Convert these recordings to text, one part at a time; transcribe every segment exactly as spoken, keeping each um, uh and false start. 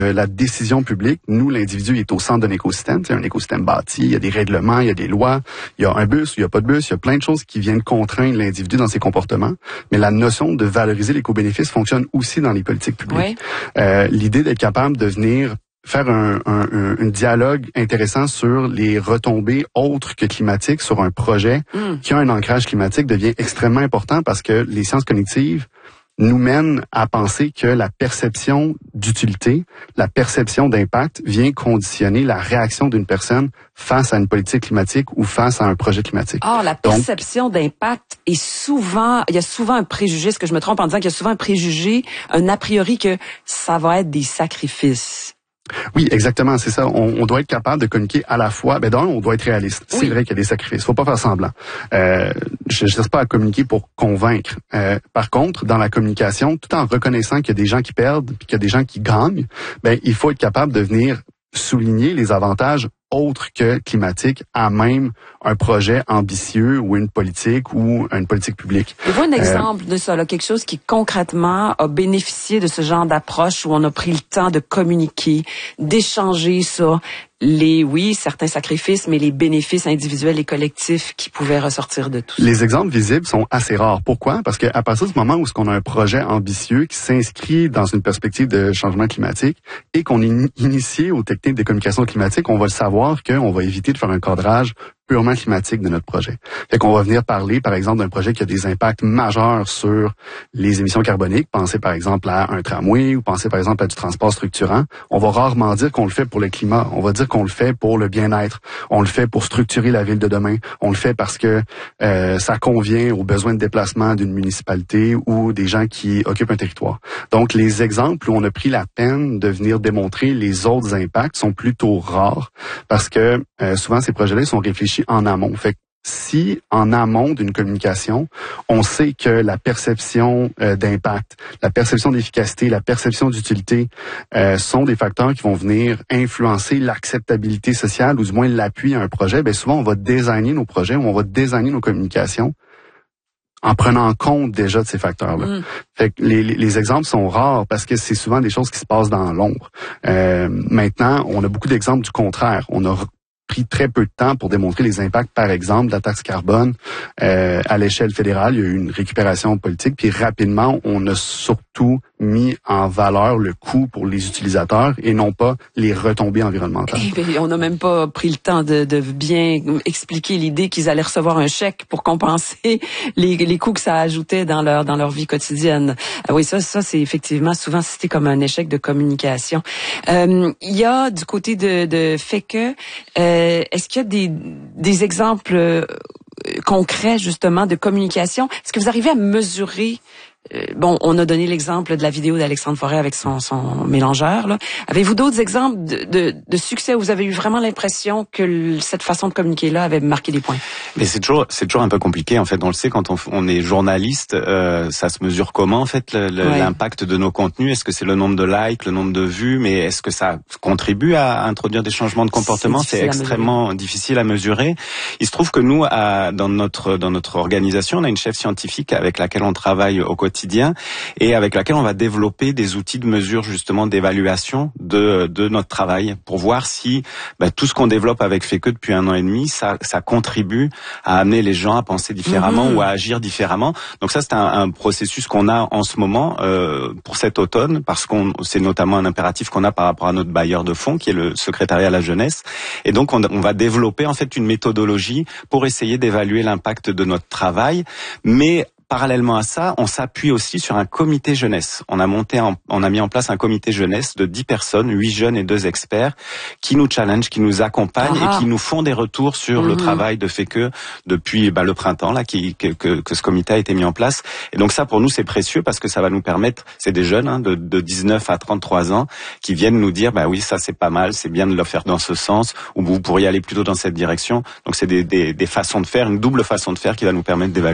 euh, la décision publique. Nous, l'individu est au centre d'un écosystème. C'est un écosystème bâti, il y a des règlements, il y a des lois, il y a un bus, il y a pas de bus, il y a plein de choses qui viennent contraindre l'individu dans ses comportements. Mais la notion de valoriser l'éco-bénéfice fonctionne aussi dans les politiques publiques. Oui. Euh, l'idée d'être capable de venir faire un, un, un, un dialogue intéressant sur les retombées autres que climatiques sur un projet mm. qui a un ancrage climatique devient extrêmement important parce que les sciences cognitives nous mènent à penser que la perception d'utilité, la perception d'impact vient conditionner la réaction d'une personne face à une politique climatique ou face à un projet climatique. Ah, la perception Donc, d'impact est souvent, il y a souvent un préjugé, est-ce que je me trompe en disant qu'il y a souvent un préjugé, un a priori que ça va être des sacrifices? Oui, exactement, c'est ça. On, on doit être capable de communiquer à la fois. Ben d'un, on doit être réaliste. Oui. C'est vrai qu'il y a des sacrifices. Faut pas faire semblant. Euh, je ne cherche pas à communiquer pour convaincre. Euh, par contre, dans la communication, tout en reconnaissant qu'il y a des gens qui perdent, puis qu'il y a des gens qui gagnent, ben il faut être capable de venir souligner les avantages autres que climatiques à même un projet ambitieux ou une politique ou une politique publique. Et vous un exemple euh, de ça, là, quelque chose qui concrètement a bénéficié de ce genre d'approche où on a pris le temps de communiquer, d'échanger ça, les, oui, certains sacrifices, mais les bénéfices individuels et collectifs qui pouvaient ressortir de tout ça. Les exemples visibles sont assez rares. Pourquoi? Parce qu'à partir du moment où on a un projet ambitieux qui s'inscrit dans une perspective de changement climatique et qu'on est initié aux techniques de communication climatique, on va le savoir qu'on va éviter de faire un cadrage purement climatique de notre projet. Fait qu'on va venir parler, par exemple, d'un projet qui a des impacts majeurs sur les émissions carboniques. Pensez, par exemple, à un tramway ou pensez, par exemple, à du transport structurant. On va rarement dire qu'on le fait pour le climat. On va dire qu'on le fait pour le bien-être. On le fait pour structurer la ville de demain. On le fait parce que euh, ça convient aux besoins de déplacement d'une municipalité ou des gens qui occupent un territoire. Donc, les exemples où on a pris la peine de venir démontrer les autres impacts sont plutôt rares parce que euh, souvent, ces projets-là sont réfléchis en amont. Fait que si, en amont d'une communication, on sait que la perception euh, d'impact, la perception d'efficacité, la perception d'utilité euh, sont des facteurs qui vont venir influencer l'acceptabilité sociale ou du moins l'appui à un projet, bien souvent, on va designer nos projets ou on va designer nos communications en prenant en compte déjà de ces facteurs-là. Mm. Fait que les, les exemples sont rares parce que c'est souvent des choses qui se passent dans l'ombre. Euh, maintenant, on a beaucoup d'exemples du contraire. On a pris très peu de temps pour démontrer les impacts, par exemple, de la taxe carbone euh, à l'échelle fédérale. Il y a eu une récupération politique, puis rapidement, on a surtout mis en valeur le coût pour les utilisateurs et non pas les retombées environnementales. Et on n'a même pas pris le temps de, de bien expliquer l'idée qu'ils allaient recevoir un chèque pour compenser les, les coûts que ça ajoutait dans leur dans leur vie quotidienne. Ah oui, ça, ça c'est effectivement souvent cité comme un échec de communication. Euh, il y a du côté de, de F E C E, euh, est-ce qu'il y a des, des exemples euh, concrets justement de communication? Est-ce que vous arrivez à mesurer? Euh, bon, on a donné l'exemple de la vidéo d'Alexandre Forêt avec son, son mélangeur. Là. Avez-vous d'autres exemples de, de, de succès où vous avez eu vraiment l'impression que le, cette façon de communiquer-là avait marqué des points? Mais c'est toujours, c'est toujours un peu compliqué en fait. On le sait quand on, on est journaliste, euh, ça se mesure comment en fait le, le, ouais. l'impact de nos contenus? Est-ce que c'est le nombre de likes, le nombre de vues? Mais est-ce que ça contribue à introduire des changements de comportement? C'est, c'est extrêmement à difficile à mesurer. Il se trouve que nous, à, dans notre dans notre organisation, on a une chef scientifique avec laquelle on travaille au quotidien. quotidien et avec laquelle on va développer des outils de mesure justement d'évaluation de de notre travail pour voir si bah, tout ce qu'on développe avec F E C E depuis un an et demi, ça ça contribue à amener les gens à penser différemment mmh. ou à agir différemment. Donc ça c'est un, un processus qu'on a en ce moment euh, pour cet automne parce qu'on c'est notamment un impératif qu'on a par rapport à notre bailleur de fonds qui est le secrétariat à la jeunesse et donc on, on va développer en fait une méthodologie pour essayer d'évaluer l'impact de notre travail, mais parallèlement à ça, on s'appuie aussi sur un comité jeunesse. On a monté, en, on a mis en place un comité jeunesse de dix personnes, huit jeunes et deux experts, qui nous challenge, qui nous accompagnent ah. et qui nous font des retours sur mmh. le travail de F E C E depuis bah, le printemps là, qui, que, que, que ce comité a été mis en place. Et donc ça, pour nous, c'est précieux parce que ça va nous permettre, c'est des jeunes hein, de, de dix-neuf à trente-trois ans qui viennent nous dire, bah oui, ça c'est pas mal, c'est bien de le faire dans ce sens, ou vous pourriez aller plutôt dans cette direction. Donc c'est des, des, des façons de faire, une double façon de faire qui va nous permettre d'évaluer.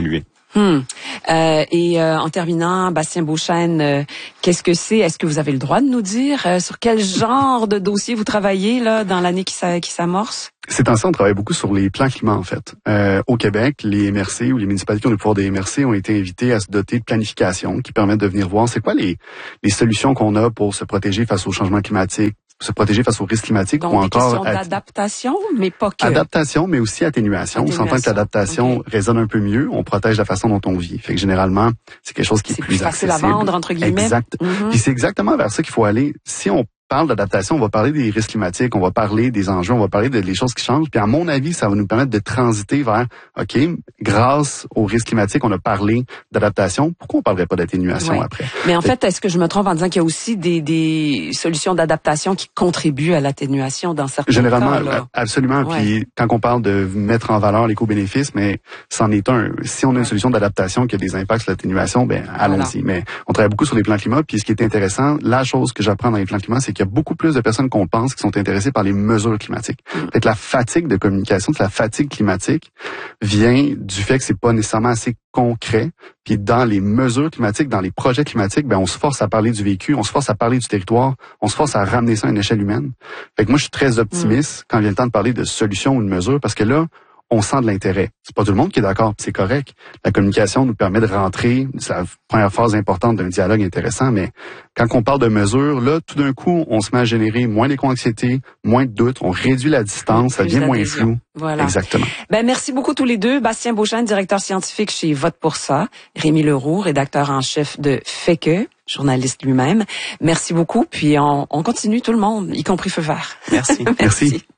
Hmm. Euh, et euh, en terminant, Bastien Beauchesne, euh, qu'est-ce que c'est? Est-ce que vous avez le droit de nous dire euh, sur quel genre de dossier vous travaillez là dans l'année qui, s'a, qui s'amorce? Ces temps-ci, on travaille beaucoup sur les plans climat, en fait. Euh, au Québec, les M R C ou les municipalités qui ont le pouvoir des M R C ont été invités à se doter de planification qui permettent de venir voir c'est quoi les, les solutions qu'on a pour se protéger face au changement climatique, se protéger face aux risques climatiques. Donc, ou des encore questions d'adaptation, mais pas que. Adaptation, mais aussi atténuation. atténuation. On s'entend que l'adaptation okay. résonne un peu mieux. On protège la façon dont on vit. Fait que généralement, c'est quelque chose qui est, c'est plus, plus facile accessible. à vendre, entre guillemets. Exact. Mm-hmm. Puis c'est exactement vers ça qu'il faut aller. Si on parle d'adaptation, on va parler des risques climatiques, on va parler des enjeux, on va parler des choses qui changent. Puis à mon avis, ça va nous permettre de transiter vers, OK, grâce aux risques climatiques, on a parlé d'adaptation. Pourquoi on parlerait pas d'atténuation ouais. après? Mais en fait, est-ce que je me trompe en disant qu'il y a aussi des, des solutions d'adaptation qui contribuent à l'atténuation dans certains Généralement, cas? Généralement, absolument. Ouais. Puis quand on parle de mettre en valeur l'éco-bénéfice, mais c'en est un. Si on a une solution d'adaptation qui a des impacts sur l'atténuation, ben allons-y. Voilà. Mais on travaille beaucoup sur les plans climat. Puis ce qui est intéressant, la chose que j'apprends dans les plans climat, c'est qu'il y a beaucoup plus de personnes qu'on pense qui sont intéressées par les mesures climatiques. Mm. Fait que la fatigue de communication, la fatigue climatique vient du fait que c'est pas nécessairement assez concret. Puis dans les mesures climatiques, dans les projets climatiques, ben on se force à parler du vécu, on se force à parler du territoire, on se force à ramener ça à une échelle humaine. Fait que moi je suis très optimiste mm. quand vient le temps de parler de solutions ou de mesures parce que là on sent de l'intérêt. C'est pas tout le monde qui est d'accord, c'est correct. La communication nous permet de rentrer, c'est la première phase importante d'un dialogue intéressant, mais quand on parle de mesures, là, tout d'un coup, on se met à générer moins d'éco-anxiété, moins de doutes, on réduit la distance, ça devient moins flou. Voilà. Exactement. Ben, merci beaucoup tous les deux. Bastien Beauchesne, directeur scientifique chez Vote pour ça. Rémi Leroux, rédacteur en chef de Fait que, journaliste lui-même. Merci beaucoup, puis on, on continue tout le monde, y compris Feu Vert. Merci. Merci.